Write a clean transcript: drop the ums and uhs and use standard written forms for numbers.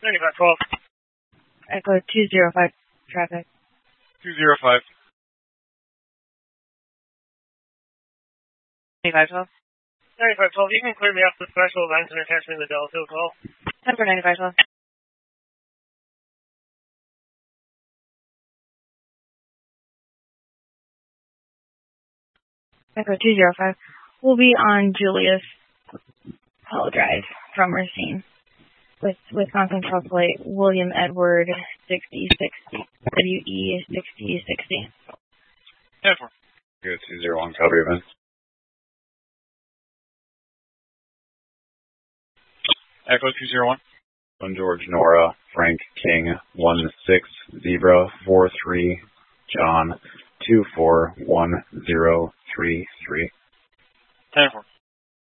9512. Echo 205 traffic. 205. 9512. 9512, you can clear me off the special events and attach me to the Delta call. 10 for 9512. Echo 205. We'll be on Julius Hall Drive from Racine with Wisconsin Cross Flight William Edward 6060 WE 6060. 10-4. Good 201 Calgary event. Echo 201. George Nora Frank King 16 Zebra 43 John 241033. 10-4.